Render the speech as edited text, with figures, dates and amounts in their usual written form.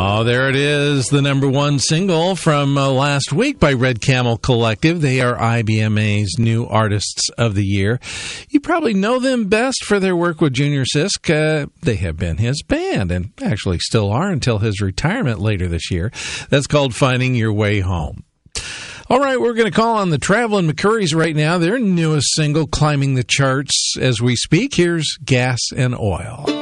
Oh, there it is, the number one single from last week by Red Camel Collective. They are IBMA's new Artists of the Year. You probably know them best for their work with Junior Sisk. They have been his band, and actually still are until his retirement later this year. That's called Finding Your Way Home. All right, we're going to call on the Traveling McCourys right now. Their newest single climbing the charts as we speak. Here's Gas and Oil.